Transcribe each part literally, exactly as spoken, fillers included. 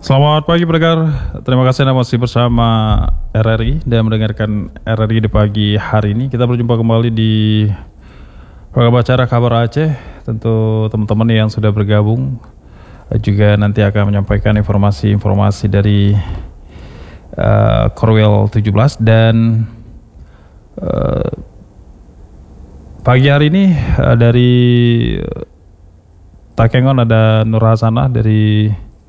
Selamat pagi pendengar, terima kasih Anda masih bersama R R I dan mendengarkan R R I di pagi hari ini. Kita berjumpa kembali di program acara Kabar Aceh. Tentu teman-teman yang sudah bergabung juga nanti akan menyampaikan informasi-informasi dari uh, Korwil tujuh belas. Dan uh, pagi hari ini uh, dari Takengon ada Nur Hasanah, dari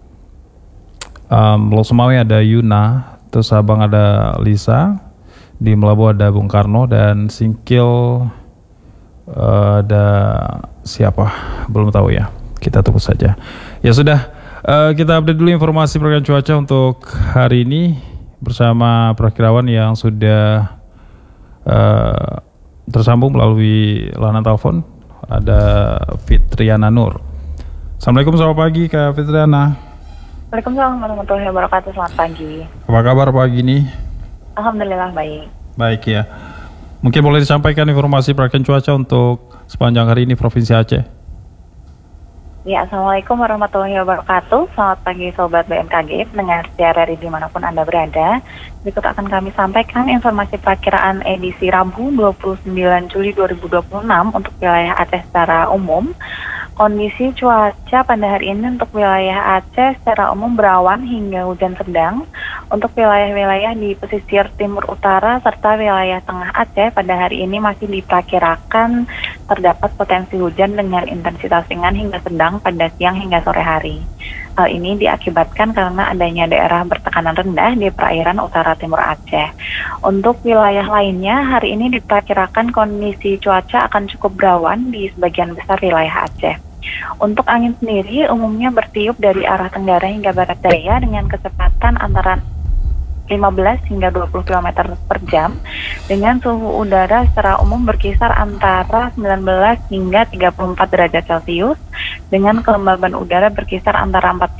Um, Losmawi ada Yuna, terus Sabang ada Lisa, di Melabu ada Bung Karno, dan Singkil uh, ada siapa? Belum tahu ya. Kita tunggu saja. Ya sudah, uh, kita update dulu informasi program cuaca untuk hari ini bersama perakirawan yang sudah uh, tersambung melalui layanan telepon. Ada Fitriana Nur. Assalamualaikum, selamat pagi Kak Fitriana. Waalaikumsalam warahmatullahi wabarakatuh. Selamat pagi. Apa kabar pagi ini? Alhamdulillah baik. Baik ya. Mungkin boleh disampaikan informasi perakiraan cuaca untuk sepanjang hari ini Provinsi Aceh. Ya, Assalamualaikum warahmatullahi wabarakatuh. Selamat pagi Sobat B M K G, pendengar R R I dimanapun Anda berada. Berikut akan kami sampaikan informasi perakiraan edisi Rabu dua puluh sembilan Juli dua ribu dua puluh enam untuk wilayah Aceh secara umum. Kondisi cuaca pada hari ini untuk wilayah Aceh secara umum berawan hingga hujan sedang. Untuk wilayah-wilayah di pesisir timur utara serta wilayah tengah Aceh pada hari ini masih diperkirakan terdapat potensi hujan dengan intensitas ringan hingga sedang pada siang hingga sore hari. Hal ini diakibatkan karena adanya daerah bertekanan rendah di perairan utara timur Aceh. Untuk wilayah lainnya, hari ini diperkirakan kondisi cuaca akan cukup berawan di sebagian besar wilayah Aceh. Untuk angin sendiri umumnya bertiup dari arah tenggara hingga barat daya dengan kecepatan antara lima belas hingga dua puluh kilometer per jam, dengan suhu udara secara umum berkisar antara sembilan belas hingga tiga puluh empat derajat Celcius, dengan kelembaban udara berkisar antara empat